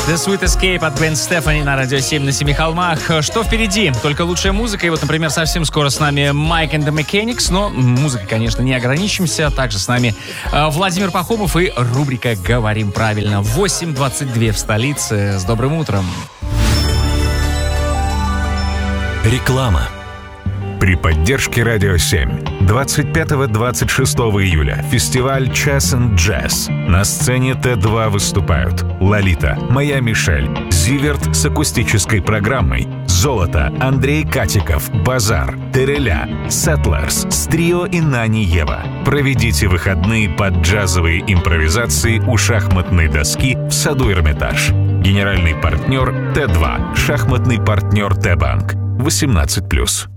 The Sweet Escape от Gwen Stefani на Радио 7 на Семи холмах. Что впереди? Только лучшая музыка. И вот, например, совсем скоро с нами Mike and the Mechanics. Но музыкой, конечно, не ограничимся. Также с нами Владимир Пахомов и рубрика «Говорим правильно». 8:22 в столице. С добрым утром. Реклама. При поддержке Радио 7 25-26 июля фестиваль Chess and Jazz. На сцене Т2 выступают Лолита, Моя Мишель, Зиверт с акустической программой, Золото, Андрей Катиков, Базар, Тереля, Settlers, Стрио и Нани Ева. Проведите выходные под джазовые импровизации у шахматной доски в саду Эрмитаж. Генеральный партнер Т2, шахматный партнер Т-банк. 18+.